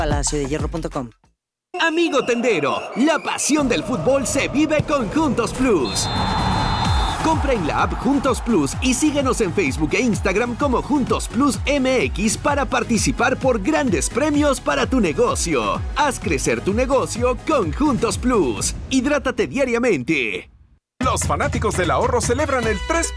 PalacioDeHierro.com. Amigo tendero, la pasión del fútbol se vive con Juntos Plus. Compra en la app Juntos Plus y síguenos en Facebook e Instagram como Juntos Plus MX para participar por grandes premios para tu negocio. Haz crecer tu negocio con Juntos Plus. Hidrátate diariamente. Los fanáticos del ahorro celebran el 3